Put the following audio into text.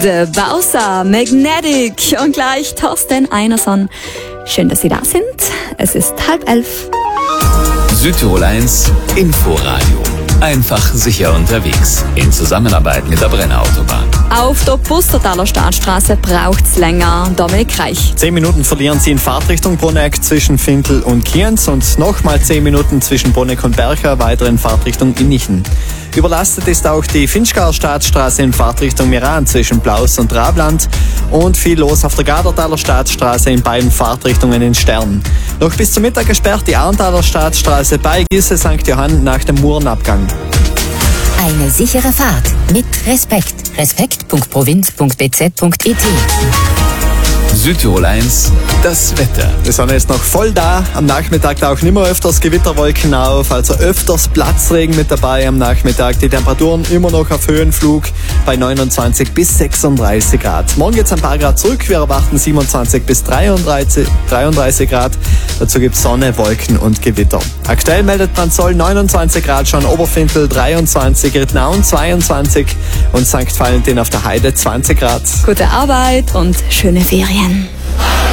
The Bowser, Magnetic und gleich Thorsten Einerson. Schön, dass Sie da sind. Es ist 10:30. Südtirol 1 Inforadio. Einfach sicher unterwegs. In Zusammenarbeit mit der Brenner Autobahn. Auf der Bustertaler Staatsstraße braucht's länger. Dominik Reich. 10 Minuten verlieren Sie in Fahrtrichtung Bruneck zwischen Fintel und Kienz und nochmal 10 Minuten zwischen Bruneck und Bercha, weiter in Fahrtrichtung Innichen. Überlastet ist auch die Finchgaer Staatsstraße in Fahrtrichtung Meran zwischen Blaus und Rabland und viel los auf der Gadertaler Staatsstraße in beiden Fahrtrichtungen in Stern. Noch bis zum Mittag gesperrt die Arntaler Staatsstraße bei Gisse St. Johann nach dem Murenabgang. Eine sichere Fahrt mit Respekt. Respekt.provinz.bz.it. Südtirol 1, das Wetter. Die Sonne ist noch voll da. Am Nachmittag tauchen immer öfters Gewitterwolken auf, also öfters Platzregen mit dabei am Nachmittag. Die Temperaturen immer noch auf Höhenflug bei 29 bis 36 Grad. Morgen geht's ein paar Grad zurück. Wir erwarten 27 bis 33 Grad. Dazu gibt's Sonne, Wolken und Gewitter. Aktuell meldet Branzoll 29 Grad schon, Oberfintel 23, Rittnaun 22 und St. Valentin auf der Heide 20 Grad. Gute Arbeit und schöne Ferien.